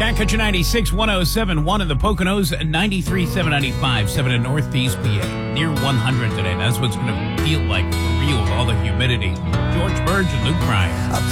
Back at your 96, 107.1 in the Poconos, 93.7, 95.7 in Northeast PA. Near 100 today. That's what's going to feel like for real with all the humidity. George Burge and Luke Bryan.